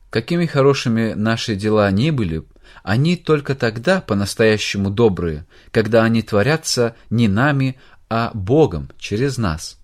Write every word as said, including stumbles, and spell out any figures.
Какими хорошими наши дела ни были, они только тогда по-настоящему добрые, когда они творятся не нами, а Богом через нас.